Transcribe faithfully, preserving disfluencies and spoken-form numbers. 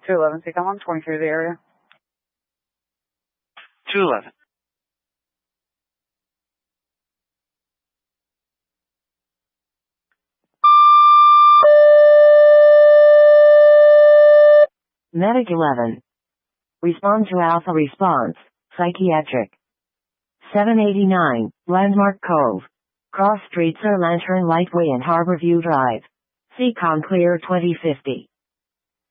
two eleven, see, come on, twenty-three of the area. two eleven. Medic eleven. Respond to Alpha Response, Psychiatric. seven eighty-nine, Landmark Cove. Cross Street Sir Lantern Lightway and Harborview Drive. C-Com clear twenty fifty.